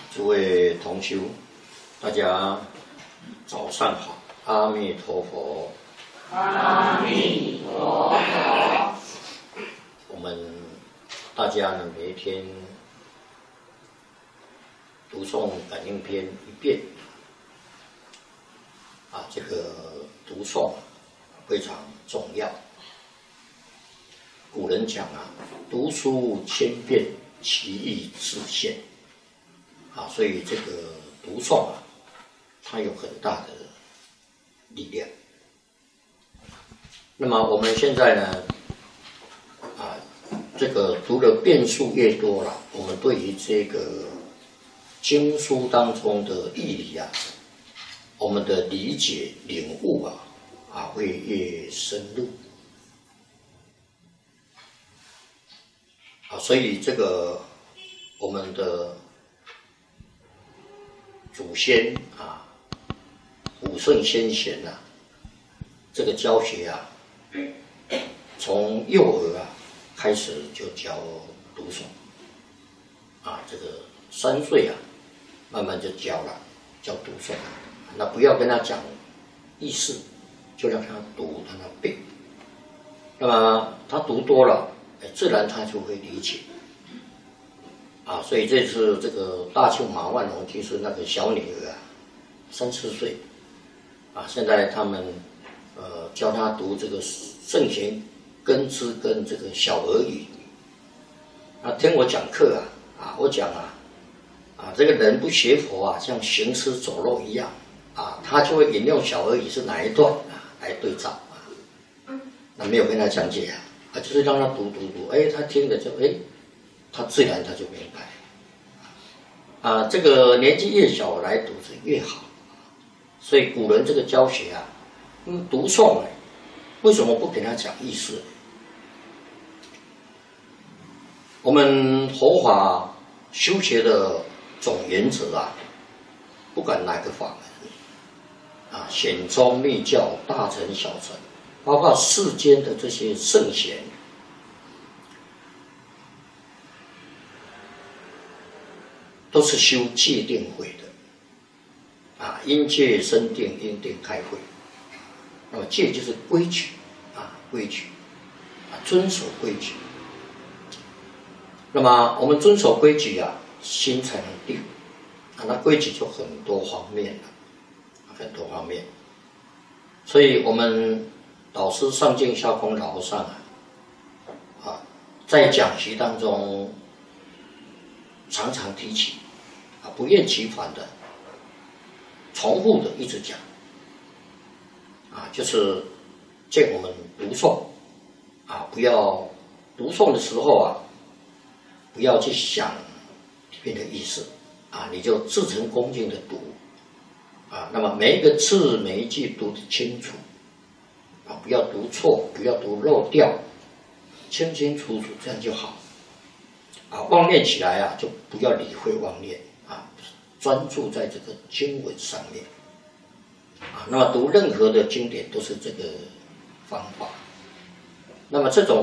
诸位同修，大家早上好，阿弥陀佛。 阿弥陀佛。 我们大家呢，每一天读诵感应篇一遍，这个读诵非常重要。古人讲读书千遍，其义自现。所以这个读诵它有很大的力量。那么我们现在呢，这个读的遍数越多了，我们对于这个经书当中的义理我们的理解领悟会越深入。所以这个我们的祖先古圣先贤这个教学从幼儿开始就教读诵这个3岁慢慢就教读诵那不要跟他讲意思，就让他读，让他背。那么他读多了，自然他就会理解。所以这次这个大庆马万龙居士那个小女儿3、4岁现在他们教他读这个圣贤根知跟这个小儿语。听我讲课我讲这个人不学佛像行尸走肉一样他就会引用小儿语是哪一段来对照那没有跟他讲解就是让他读，他听了就他自然他就明白这个年纪越小来读是越好。所以古人这个教学读诵为什么不给他讲意思？我们佛法修学的总原则不管哪个法门显宗密教、大乘小乘，包括世间的这些圣贤，都是修戒定慧的因戒生定，因定开慧。那么戒就是规矩规矩遵守规矩。那么我们遵守规矩心才能定那规矩就很多方面了，很多方面。所以我们导师上净下空老和尚在讲习当中常常提起不厌其烦的重复的一直讲就是叫我们读诵不要读诵的时候不要去想里面的意思你就至诚恭敬的读那么每一个字每一句读得清楚不要读错，不要读漏掉，清清楚楚，这样就好妄念起来就不要理会妄念专注在这个经文上面那么读任何的经典都是这个方法。那么这种